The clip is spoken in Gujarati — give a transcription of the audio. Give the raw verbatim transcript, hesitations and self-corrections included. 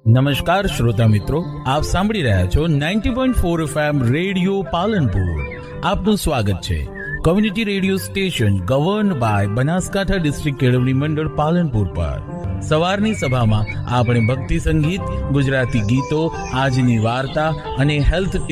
નમસ્કાર શ્રોતા મિત્રો, આપ સાંભળી રહ્યા છો ninety point four FM radio Palanpur. આપનું સ્વાગત છે community radio station govern by Banaskantha district કેળવણી મંડળ પાલનપુર પર. સવારની સભામાં આપણે ભક્તિ સંગીત, ગુજરાતી ગીતો, આજની વાર્તા અને હેલ્થ